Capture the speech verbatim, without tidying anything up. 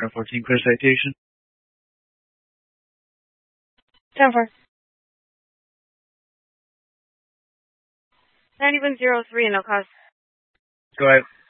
ten fourteen, clear citation. ten four. ninety-one oh three, no cause. Go ahead.